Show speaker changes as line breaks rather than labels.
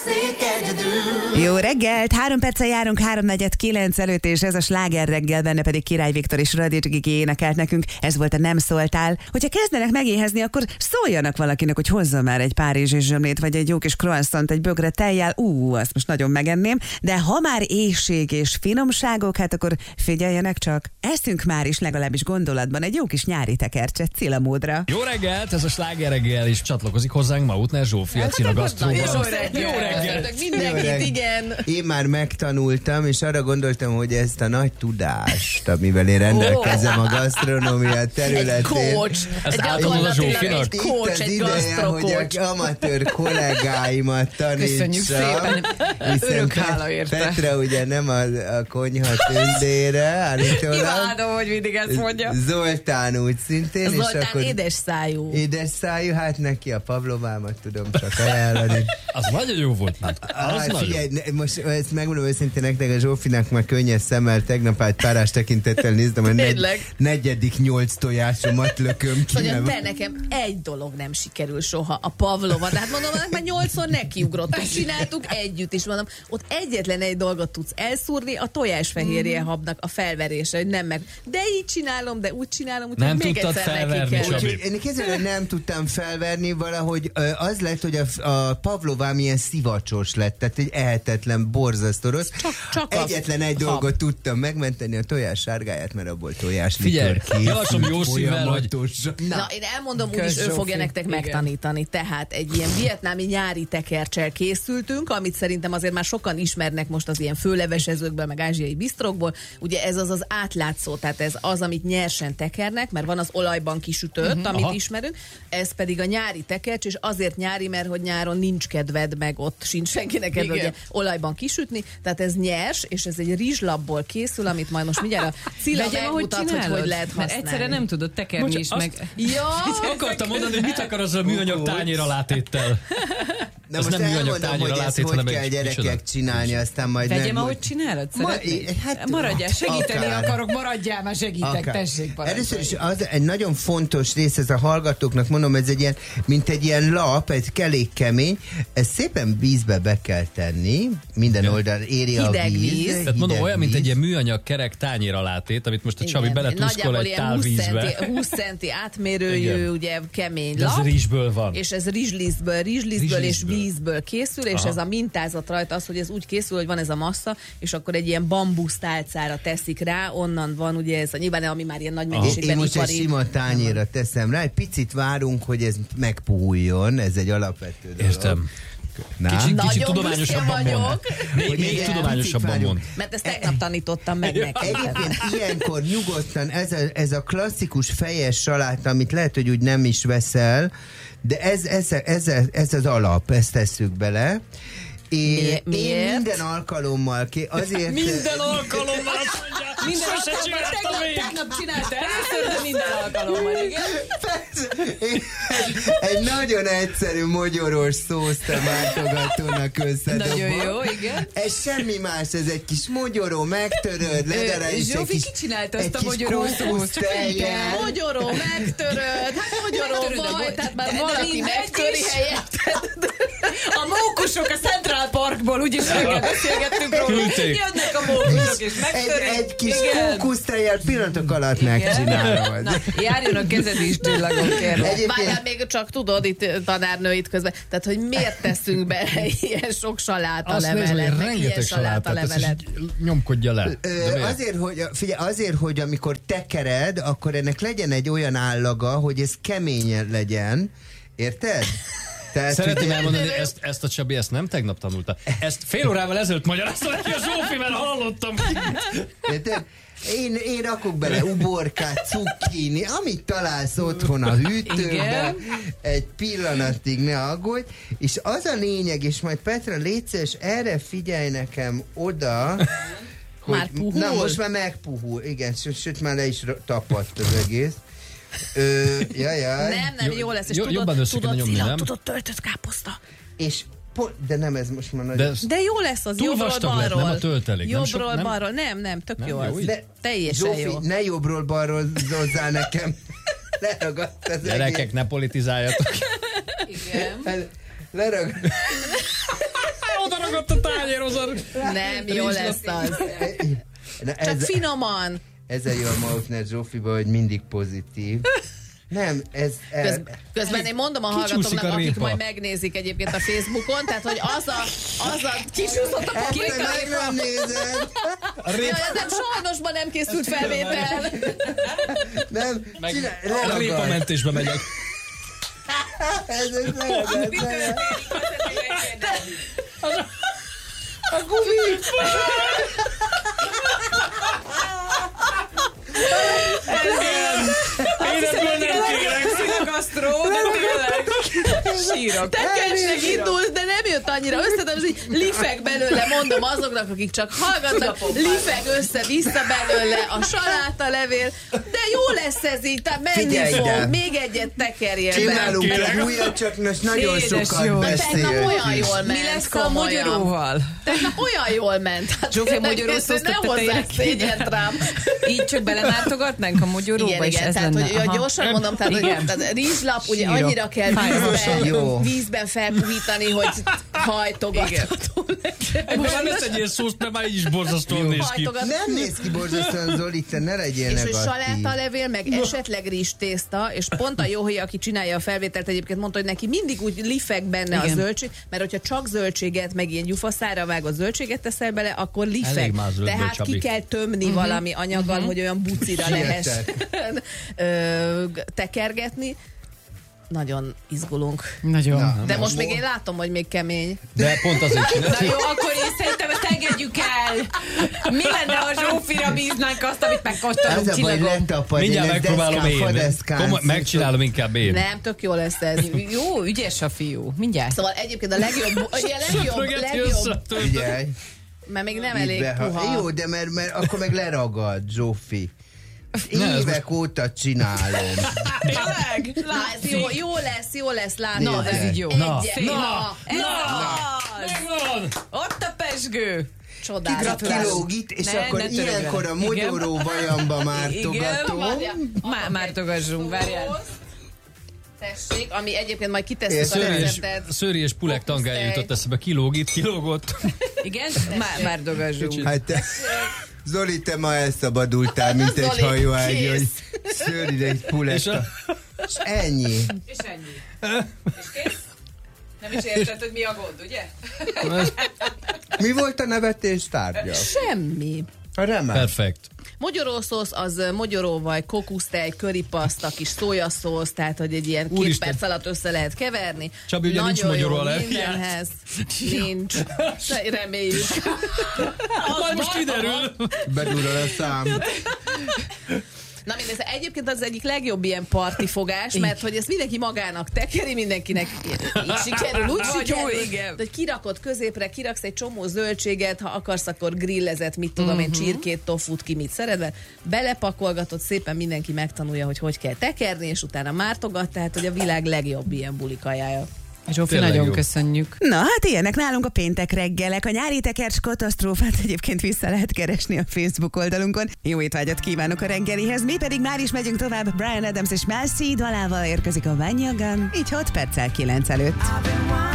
Jó reggelt! 3 perccel járunk 3:49 előtt, és ez a sláger reggel, benne pedig Király Viktor és Radics Gigi énekelt nekünk. Ez volt a Nem szóltál. Hogyha kezdenek megéhezni, akkor szóljanak valakinek, hogy hozzon már egy párizsi zsömlét, vagy egy jó kis croissant, egy bögre tejjel. Azt most nagyon megenném. De ha már éhség és finomságok, hát akkor figyeljenek csak. Eszünk már is legalábbis gondolatban egy jó kis nyári tekercset Cilla módra.
Jó reggelt! Ez a sláger reggel is csatlakozik hozzánk Mautner Zsófia, Cilla Gasztróban.
Jó reggelt! Mindenkit, igen.
Én már megtanultam, és arra gondoltam, hogy ezt a nagy tudást, amivel én rendelkezem a gasztronómia területén.
Egy coach.
Ezt átadod a Zsófinak?
Egy coach, egy
hogy a amatőr kollégáimat tanítsam.
Köszönjük szépen. Örök hála érte.
Petra ugye nem a konyha tündére állítólag.
Imádom, hogy mindig ezt mondja.
Zoltán úgy szintén.
Zoltán
és akkor
édes szájú.
Édes szájú, hát neki a pavlovámat tudom csak ajánlani.
Az nagyon jó volt.
Figyelj, most ezt megmondom őszintén nektek, a Zsófinak már könnyes szemmel, tegnap egy párás tekintettel néztem, hogy negyedik 8 tojásomat lököm ki.
Mondjam, de nekem egy dolog nem sikerül soha, a pavlova. De hát mondom, már 8-szor nekiugrottunk, csináltuk együtt is, mondom, ott egyetlen egy dolgot tudsz elszúrni, a tojásfehérje habnak a felverése, hogy nem meg. De így csinálom, de úgy csinálom, úgyhogy
nem
még
tudtad
egyszer
felverni,
neki kell.
Csabi.
Én kezdve nem tudtam felverni, valahogy az lett, hogy a pavlovám ilyen szivacsos lett, tehát egy ehetetlen, borzasztó rossz.
Csak
egyetlen egy dolgot tudtam megmenteni, a tojás sárgáját, mert abból tojás
Figyelj, javaslom jó szívvel, hogy...
Na, én elmondom, úgyis ő fogja nektek megtanítani. Tehát egy ilyen vietnámi nyári tekercsel készültünk, amit szerintem azért már sokan ismernek most az ilyen főlevesezőkből, meg ázsiai bisztrokból. Ugye ez az átlátszó, tehát ez az, amit nyersen tekernek, mert van az olajban kisütött, amit ismerünk, ez pedig a nyári tekercs, és azért nyári, mert hogy nyáron nincs kedved, meg ott sincs senkinek kedve, ugye olajban kisütni, tehát ez nyers, és ez egy rizslapból készül, amit majd most mindjárt a Cilla megmutat, hogy lehet használni.
Mert egyszerre nem tudod tekerni is meg.
Ja,
akartam mondani, hogy mit akar az a műanyag tányér alátéttel.
Na
az
most
nem műanyag
elmondom,
tányér
hogy ezt
alátét,
hogy
hanem
kell
egy
gyerekek csinálni, aztán majd
Vegyem, ahogy csinálod?
Hát,
maradjál, segíteni
akár.
akarok, maradjál, már segítek,
Akár.
tessék parancsolj.
Először is az egy nagyon fontos rész, ez a hallgatóknak mondom, ez egy ilyen, mint egy ilyen lap, egy elég kemény, ezt szépen vízbe be kell tenni, minden oldalon éri a
Hideg
víz.
víz.
Tehát mondom, olyan, mint egy ilyen műanyag kerek tányér alátét, amit most a Csabi beletuszkol egy tál vízbe.
20 centi átmérőjű, ugye kemény
De
lap.
ez rizsből van.
És ez rizslisztből és vízből készül, és ez a mintázat rajta az, hogy ez úgy készül, hogy van ez a massza, és akkor egy ilyen bambusztálcára teszik rá, onnan van ugye ez a nyilván, ami már ilyen nagy mennyiségben
Én most egy
ipari.
sima tányérra teszem rá, egy picit várunk, hogy ez megpuhuljon, ez egy alapvető dolog.
Értem.
Na?
Kicsit
Nagyon
tudományosabban
büszke
mond.
vagyok.
Még tudományosabban mond.
Mert ezt tegnap tanítottam meg neki.
Egyébként ilyenkor nyugodtan ez a klasszikus fejes saláta, amit lehet, hogy úgy nem is veszel, de ez az alap, ezt tesszük bele. Én minden alkalommal azért...
Minden alkalommal azt mondja,
Minden alkalommal, tegnap csinálta először, de minden alkalommal, igen.
Egy nagyon egyszerű mogyoros szószt a váltogatónak összedobom.
Nagyon jó, igen.
Ez semmi más, ez egy kis mogyoró, megtöröd, legalábbis egy
Zsófi,
kis...
ki csinálta
egy
azt a
kis
mogyoró
kókusz
szószt?
tejjel.
Mogyoró, megtöröd, hát mogyoró vagy, tehát már valaki megtöri helyett.
A mókusok a Central Parkból, úgyis reggel beszélgettünk róla.
Küldték.
Jönnek a mókusok és megtörik.
Egy kis kókusztejjel pillanatok alatt megcsinálod.
Na, járjon a kezed is csillagom, kérlek.
Várjál, még csak tudod itt tanárnő itt közben, tehát hogy miért teszünk bele ilyen sok salátalevelet, meg ilyen salátalevelet.
Nyomkodja le.
Azért, hogy amikor tekered, akkor ennek legyen egy olyan állaga, hogy ez kemény legyen. Érted? Tehát,
Szeretném elmondani, ezt a Csabi ezt nem tegnap tanulta. Ezt fél órával ezelőtt magyarázta neki a Zsófi, mert hallottam.
Érted? Én rakok bele uborkát, cukkini, amit találsz otthon a hűtőben, egy pillanatig ne aggódj, és az a lényeg, és majd Petra, légy szíves, erre figyelj nekem oda, hogy
már puhul?
Na most már megpuhul, igen, sőt már le is tapadt az egész. Jajjaj.
Nem, jó lesz, és
jobban össze kéne nyomni, nem?
tudod, töltött káposzta.
És de nem ez most már nagyon...
De jó lesz az,
túl
jobbról
vastag lett,
balról.
nem a töltelék.
Jobbról
nem?
balról, nem, tök
Nem,
jó
jó
az.
így?
Teljesen
Zsófi,
jó.
ne jobbról balról hozzá nekem. Leragadt az
Gyerekek,
egész.
ne politizáljatok.
Igen.
Leragadt.
ott a tányérozat.
Nem, jó lesz az.
Na,
Csak finoman.
ezzel jó a Mautner Zsófiba, hogy mindig pozitív. Nem,
Közben én mondom a
Kicsúszik
hallgatóknak,
a
akik
répa.
majd megnézik egyébként a Facebookon, tehát hogy az a kicsúszott a
Ezt
papírka.
meg nem nézed.
Jaj, nem, sajnos ma nem készült felvétel.
Nem,
A répamentésbe megyek.
Ez lehetetlen. A gumi.
Én ebből nem kérek.
Szilagasztró, de tényleg. Sírok.
Tekercsnek indult, de nem jött annyira össze, hogy lifeg belőle, mondom azoknak, akik csak hallgatnak, lifeg össze-vissza belőle a salátalevél, de jó lesz ez így, tehát menni
Figyelj ide.
fog, még egyet tekerjél be.
Csinálunk egy újat, csak most nagyon
Édes
sokat
jó.
Tegnap
beszélt
olyan
is.
jól ment,
Mi lesz a
komolyan.
mogyoróval?
Tegnap olyan jól ment. Hát
Zsófi, a mogyoró
ezt
szózt
nem
a
hozzák
tetejére
szégyent rám.
Így csak belemártogatnánk a mogyoróba, és ez
tehát
lenne.
hogy
Aha.
gyorsan mondom, tehát, hogy
Igen.
tehát rizslap, ugye
Sírok.
annyira kell
Jó.
vízben felpuhítani, hogy hajtogatható legyen.
Most már lesz egy ilyen szósz, mert már így is borzasztóan néz ki.
Nem néz ki borzasztóan, Zoli, te ne legyél
És hogy
negatív.
salátalevél, meg esetleg rizstészta, és pont a Jóhi, aki csinálja a felvételt, egyébként mondta, hogy neki mindig úgy lifeg benne a
Igen.
zöldség, mert hogyha csak zöldséget, meg ilyen gyufaszára vágott zöldséget teszel bele, akkor lifeg.
Elég már zöldből,
Tehát
Csabi.
ki kell tömni valami anyaggal, hogy olyan bucira lehessen tekergetni. Nagyon izgulunk.
Nagyon.
Na.
De most még én látom, hogy még kemény.
De pont azért
Na
csinálom.
jó, akkor én szerintem ezt engedjük el. Mi lenne, ha Zsófira bíznánk azt, amit
Ez
megkóstolunk,
a baj,
csillagom?
letapad,
Mindjárt
én ezt
megpróbálom
deszkán,
én.
fadeszkán
Megcsinálom inkább én.
Nem, tök jó lesz ez.
Jó, ügyes a fiú. Mindjárt.
Szóval egyébként a legjobb,
Söprögeti össze.
Figyelj,
mert még nem
vidd
elég
be,
puha.
Jó, de mert akkor meg leragad, Zsófi.
Ne, ez
Évek óta csinálom.
Tényleg?
Na, ez jó lesz, látod.
Na, ez így jó.
Na,
Megvan!
Ott a pesgő.
Csodálatos.
Kilógít, és
Ne,
akkor
ne törődj
ilyenkor a
vele.
mogyoró vajamba mártogatom.
Mártogassunk, várjál.
Tessék, ami egyébként majd kiteszünk a receptet.
Szőri és pulek tangája jutott eszembe. Kilógott.
Igen? Mártogassunk.
Hát te, Zoli, te ma elszabadultál, mint egy
Zoli,
hajóágy,
kész.
hogy szőrid egy
És
puletta. És ennyi.
És ennyi. És kész? Nem is érted, hogy mi a gond, ugye?
Mi volt a nevetés tárgya?
Semmi.
A remek.
Perfekt.
Mogyorószósz az mogyoróvaj, kokusztej, köripaszta, kis szójaszósz, tehát hogy egy ilyen 2
Úristen.
perc alatt össze lehet keverni.
Csabi, ugye nincs
Nagyon
mogyoró
jó
allergiád?
mindenhez. Nincs. Reméljük.
Majd most kiderül.
Bedurral a szám.
Na mindegy, egyébként az egyik legjobb ilyen partifogás, mert hogy ezt mindenki magának tekeri, mindenkinek így sikerül, úgy
Vagy
sikerül,
úgy, igen.
hogy kirakod középre, kiraksz egy csomó zöldséget, ha akarsz, akkor grillezett, mit tudom én, csirkét, tofut, ki mit szeretve, belepakolgatod, szépen mindenki megtanulja, hogy kell tekerni, és utána mártogat, tehát hogy a világ legjobb ilyen bulikajája.
Zsófi,
Tényleg
nagyon
jó.
köszönjük.
Na, hát ilyenek nálunk a péntek reggelek. A nyári tekercs katasztrófát egyébként vissza lehet keresni a Facebook oldalunkon. Jó étvágyat kívánok a reggelihez, mi pedig már is megyünk tovább. Bryan Adams és Mel C dalával érkezik a When You're Gone, így 6 perccel 9 előtt.